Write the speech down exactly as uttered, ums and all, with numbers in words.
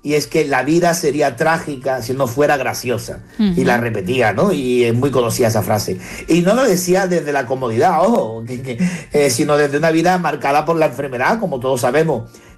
y es que la vida sería trágica si no fuera graciosa. Uh-huh. Y la repetía, ¿no? Y es muy conocida esa frase. Y no lo decía desde la comodidad, ojo, que, que, eh, sino desde una vida marcada por la enfermedad, como todos sabemos.